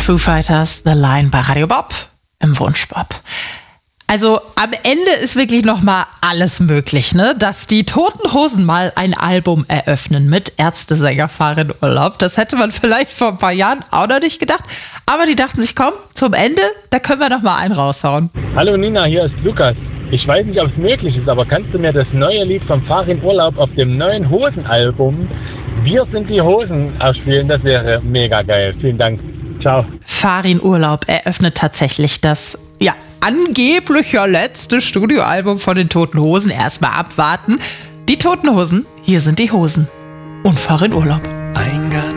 Foo Fighters, The Line bei Radio Bob im Wunschbob. Also am Ende ist wirklich nochmal alles möglich, ne? Dass die Toten Hosen mal ein Album eröffnen mit Ärztesänger Farin Urlaub. Das hätte man vielleicht vor ein paar Jahren auch noch nicht gedacht. Aber die dachten sich, komm, zum Ende, da können wir nochmal einen raushauen. Hallo Nina, hier ist Lukas. Ich weiß nicht, ob es möglich ist, aber kannst du mir das neue Lied von Farin Urlaub auf dem neuen Hosen-Album Wir sind die Hosen ausspielen? Das wäre mega geil. Vielen Dank. Ciao. Farin Urlaub eröffnet tatsächlich das, angeblicher letzte Studioalbum von den Toten Hosen. Erstmal abwarten. Die Toten Hosen, hier sind die Hosen. Und Farin Urlaub.